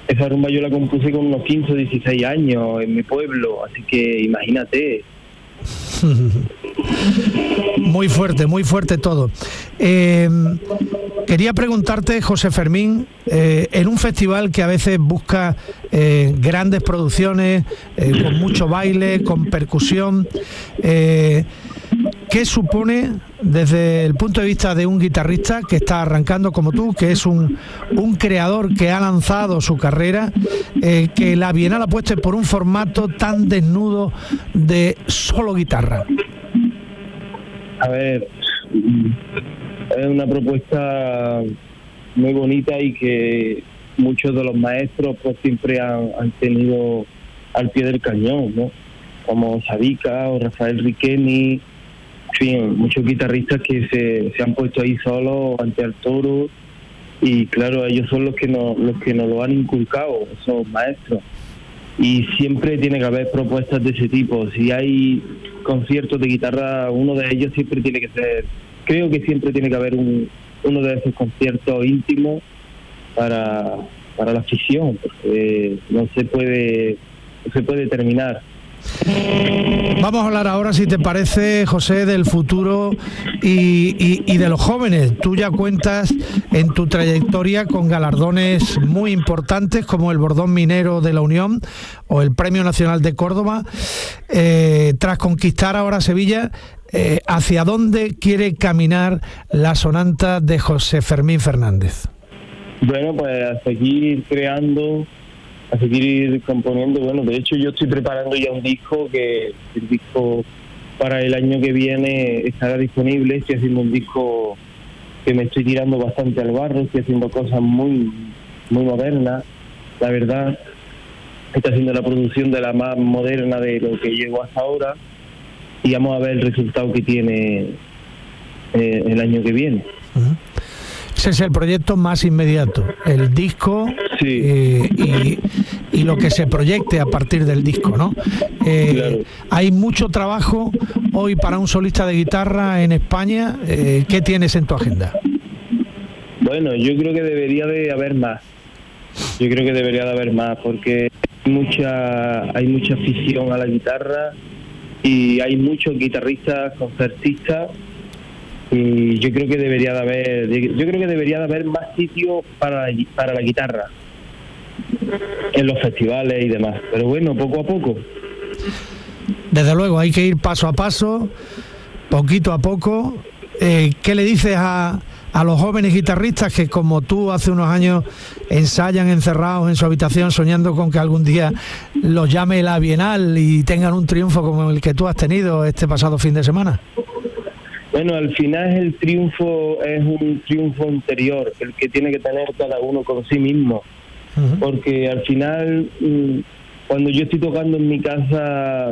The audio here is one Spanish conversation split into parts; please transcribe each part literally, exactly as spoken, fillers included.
esa rumba yo la compuse con unos quince o dieciséis años en mi pueblo, así que imagínate. Muy fuerte, muy fuerte todo. Eh, quería preguntarte, José Fermín, eh, en un festival que a veces busca eh, grandes producciones, eh, con mucho baile, con percusión, eh, ¿qué supone desde el punto de vista de un guitarrista que está arrancando como tú, que es un, un creador que ha lanzado su carrera, eh, que la Bienal apueste por un formato tan desnudo de solo guitarra? A ver, es una propuesta muy bonita y que muchos de los maestros pues siempre han, han tenido al pie del cañón, ¿no? Como Sabica o Rafael Riqueni, en fin, muchos guitarristas que se, se han puesto ahí solos ante el toro, y claro, ellos son los que nos, los que nos lo han inculcado, esos maestros. Y siempre tiene que haber propuestas de ese tipo. Si hay conciertos de guitarra, uno de ellos siempre tiene que ser, creo que siempre tiene que haber un, uno de esos conciertos íntimos para, para la afición, porque no se puede, no se puede terminar. Vamos a hablar ahora, si te parece, José, del futuro y, y, y de los jóvenes. Tú ya cuentas en tu trayectoria con galardones muy importantes como el Bordón Minero de la Unión o el Premio Nacional de Córdoba. Eh, tras conquistar ahora Sevilla, eh, ¿hacia dónde quiere caminar la sonanta de José Fermín Fernández? Bueno, pues a seguir creando, a seguir componiendo. Bueno, de hecho yo estoy preparando ya un disco, que el disco para el año que viene estará disponible. Estoy haciendo un disco que me estoy tirando bastante al barro, estoy haciendo cosas muy muy modernas, la verdad. Estoy haciendo la producción de la más moderna de lo que llevo hasta ahora, y vamos a ver el resultado que tiene eh, el año que viene. Uh-huh. Ese es el proyecto más inmediato, el disco, sí. eh, y, y lo que se proyecte a partir del disco, ¿no? Eh, claro. Hay mucho trabajo hoy para un solista de guitarra en España. Eh, ¿Qué tienes en tu agenda? Bueno, yo creo que debería de haber más. Yo creo que debería de haber más, porque hay mucha, hay mucha afición a la guitarra y hay muchos guitarristas, concertistas. Y yo creo que debería de haber, yo creo que debería de haber más sitios para la, para la guitarra en los festivales y demás. Pero bueno, poco a poco. Desde luego, hay que ir paso a paso, poquito a poco. Eh, ¿Qué le dices a, a los jóvenes guitarristas que, como tú, hace unos años ensayan encerrados en su habitación soñando con que algún día los llame la Bienal y tengan un triunfo como el que tú has tenido este pasado fin de semana? Bueno, al final el triunfo es un triunfo interior, el que tiene que tener cada uno con sí mismo. Uh-huh. Porque al final, cuando yo estoy tocando en mi casa,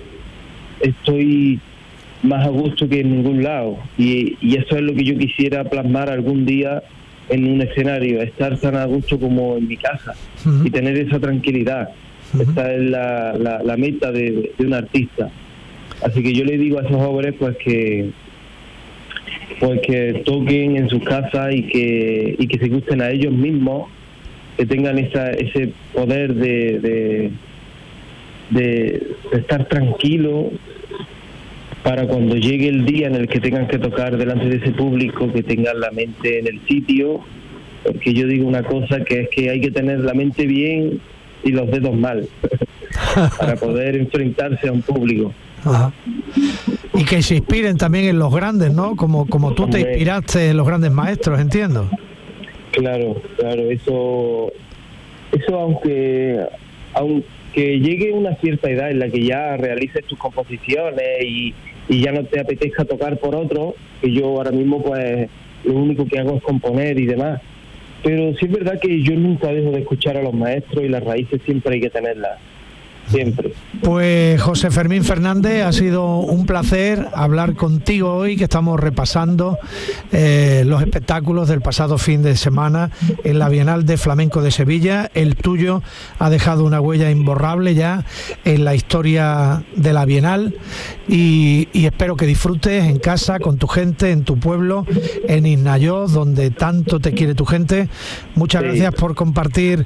estoy más a gusto que en ningún lado. Y, y eso es lo que yo quisiera plasmar algún día en un escenario, estar tan a gusto como en mi casa. Uh-huh. Y tener esa tranquilidad. Uh-huh. Esta es la, la, la meta de, de un artista. Así que yo le digo a esos jóvenes pues que pues que toquen en sus casas y que y que se gusten a ellos mismos, que tengan esa ese poder de de, de, de estar tranquilo para cuando llegue el día en el que tengan que tocar delante de ese público, que tengan la mente en el sitio. Porque yo digo una cosa, que es que hay que tener la mente bien y los dedos mal para poder enfrentarse a un público. Ajá. Y que se inspiren también en los grandes, ¿no? Como como tú te inspiraste en los grandes maestros, entiendo. Claro, claro, eso eso aunque aunque llegue una cierta edad en la que ya realices tus composiciones y, y ya no te apetezca tocar por otro, que yo ahora mismo pues lo único que hago es componer y demás, pero sí es verdad que yo nunca dejo de escuchar a los maestros y las raíces siempre hay que tenerlas. Siempre. Pues José Fermín Fernández, ha sido un placer hablar contigo hoy, que estamos repasando eh, los espectáculos del pasado fin de semana en la Bienal de Flamenco de Sevilla. El tuyo ha dejado una huella imborrable ya en la historia de la Bienal y, y espero que disfrutes en casa, con tu gente, en tu pueblo, en Isnayoz, donde tanto te quiere tu gente. Muchas sí. gracias por compartir